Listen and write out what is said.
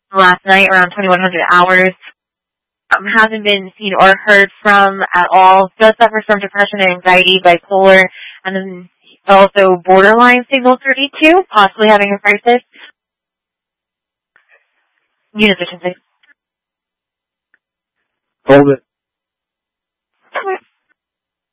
last night around 2100 hours. Hasn't been seen or heard from at all. Does suffer from depression and anxiety, bipolar, and then also borderline signal 32, possibly having a crisis. Unit efficiency. Hold it.